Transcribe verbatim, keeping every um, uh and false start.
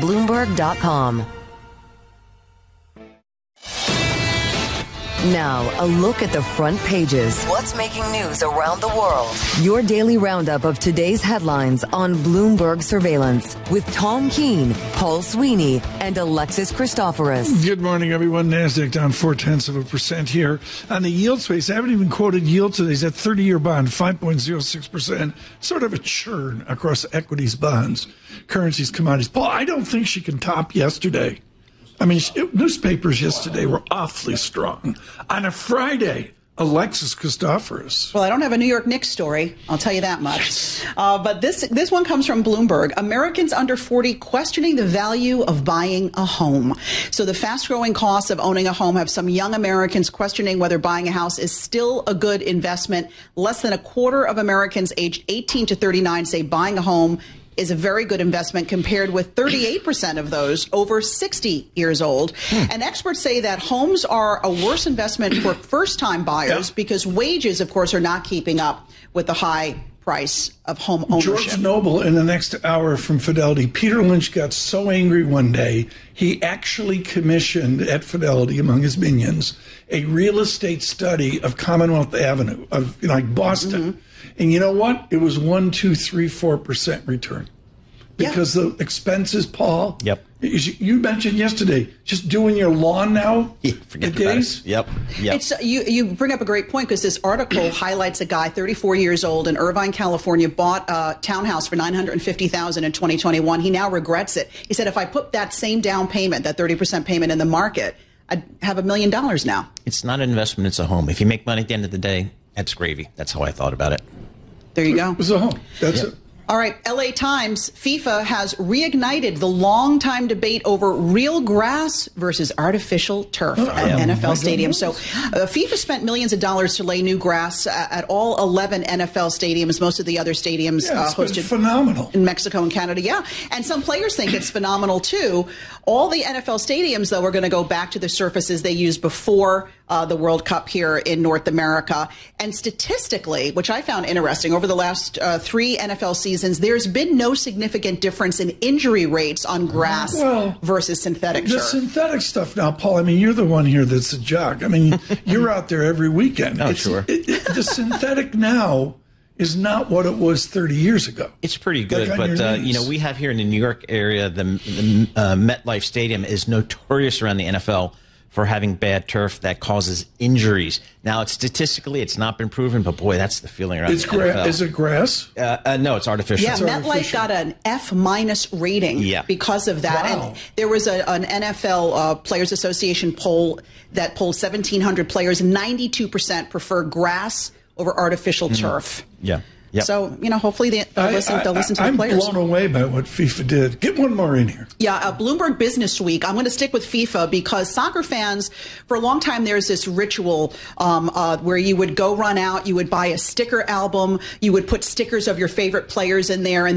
Bloomberg dot com. Now, a look at the front pages. What's making news around the world? Your daily roundup of today's headlines on Bloomberg Surveillance with Tom Keene, Paul Sweeney, and Alexis Christoforous. Good morning, everyone. NASDAQ down four-tenths of a percent here. On the yield space, I haven't even quoted yield today. That thirty-year bond, five point oh six percent. Sort of a churn across equities, bonds, currencies, commodities. Paul, I don't think she can top yesterday. I mean, newspapers yesterday were awfully strong. On a Friday, Alexis Christoforous. Well, I don't have a New York Knicks story, I'll tell you that much. Yes. Uh, but this this one comes from Bloomberg. Americans under forty questioning the value of buying a home. So the fast-growing costs of owning a home have some young Americans questioning whether buying a house is still a good investment. Less than a quarter of Americans aged eighteen to thirty-nine say buying a home is a very good investment, compared with thirty-eight percent of those over sixty years old. Hmm. And experts say that homes are a worse investment for first-time buyers, yeah, because wages, of course, are not keeping up with the high price of home ownership. George Noble in the next hour from Fidelity. Peter Lynch got so angry one day, he actually commissioned at Fidelity, among his minions, a real estate study of Commonwealth Avenue, of you know, like Boston. Mm-hmm. And you know what? It was one, two, three, four percent return, because yeah, the expenses, Paul. Yep. You mentioned yesterday, just doing your lawn now. Yeah, forget the days. It. Yep. Yep. It's, you you bring up a great point, because this article highlights a guy, thirty-four years old in Irvine, California, bought a townhouse for nine hundred fifty thousand dollars in twenty twenty-one. He now regrets it. He said, if I put that same down payment, that thirty percent payment, in the market, I'd have a million dollars now. It's not an investment; it's a home. If you make money at the end of the day, that's gravy. That's how I thought about it. There you go. It was a home. That's yep. it. All right, L A Times, FIFA has reignited the long-time debate over real grass versus artificial turf oh, at yeah. N F L My stadiums. goodness. So uh, FIFA spent millions of dollars to lay new grass uh, at all eleven N F L stadiums. Most of the other stadiums yeah, uh, it's been hosted phenomenal in Mexico and Canada. Yeah, and some players think it's phenomenal, too. All the N F L stadiums, though, are going to go back to the surfaces they used before uh, the World Cup here in North America. And statistically, which I found interesting, over the last uh, three N F L seasons, there's been no significant difference in injury rates on grass well, versus synthetic the turf. synthetic stuff now, Paul, I mean, you're the one here that's a jock. I mean, you're out there every weekend. Oh, it's, sure. It, it, the synthetic now is not what it was thirty years ago. It's pretty good, like but uh, you know, we have here in the New York area, the, the uh, MetLife Stadium is notorious around the N F L for having bad turf that causes injuries. Now, it's statistically, it's not been proven, but boy, that's the feeling around it's the gra- N F L. Is it grass? Uh, uh, no, it's artificial. Yeah, it's MetLife artificial. got an F minus rating yeah. because of that. Wow. And there was a, an N F L uh, Players Association poll that polled seventeen hundred players. ninety-two percent prefer grass over artificial mm-hmm. turf. Yeah. Yep. So, you know, hopefully they, they'll, I, listen, I, they'll listen to I'm the players. blown away by what FIFA did. Get one more in here. Yeah, uh, Bloomberg Business Week. I'm going to stick with FIFA because soccer fans, for a long time, there's this ritual um, uh, where you would go run out, you would buy a sticker album, you would put stickers of your favorite players in there, and